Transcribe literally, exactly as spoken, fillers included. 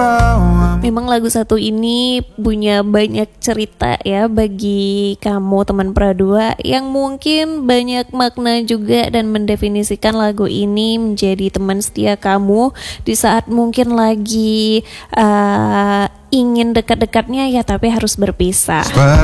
Memang lagu satu ini punya banyak cerita ya bagi kamu teman Pradua, yang mungkin banyak makna juga dan mendefinisikan lagu ini menjadi teman setia kamu di saat mungkin lagi uh, ingin dekat-dekatnya ya tapi harus berpisah.